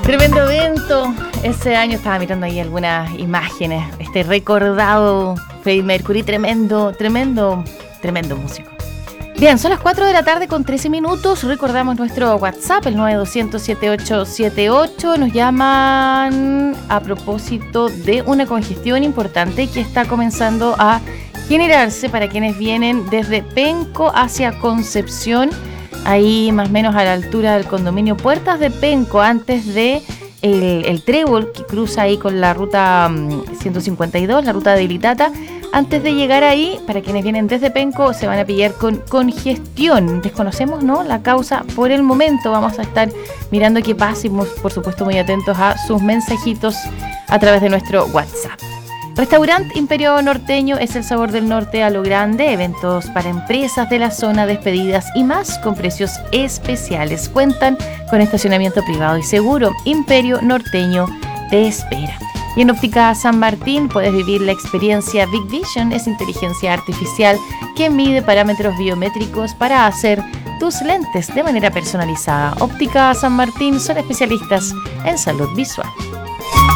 Tremendo evento. Ese año estaba mirando ahí algunas imágenes. Este recordado Freddie Mercury, tremendo músico. Bien, son las 4 de la tarde con 13 minutos. Recordamos nuestro WhatsApp, el 92007878. Nos llaman a propósito de una congestión importante que está comenzando a generarse para quienes vienen desde Penco hacia Concepción. Ahí más o menos a la altura del condominio Puertas de Penco, antes de el trébol que cruza ahí con la ruta 152, la ruta de Ilitata. Antes de llegar ahí, para quienes vienen desde Penco, se van a pillar con congestión. Desconocemos, ¿no?, la causa por el momento. Vamos a estar mirando qué pasa y, por supuesto, muy atentos a sus mensajitos a través de nuestro WhatsApp. Restaurante Imperio Norteño es el sabor del norte a lo grande. Eventos para empresas de la zona, despedidas y más con precios especiales. Cuentan con estacionamiento privado y seguro. Imperio Norteño te espera. Y en Óptica San Martín puedes vivir la experiencia Big Vision. Es inteligencia artificial que mide parámetros biométricos para hacer tus lentes de manera personalizada. Óptica San Martín son especialistas en salud visual.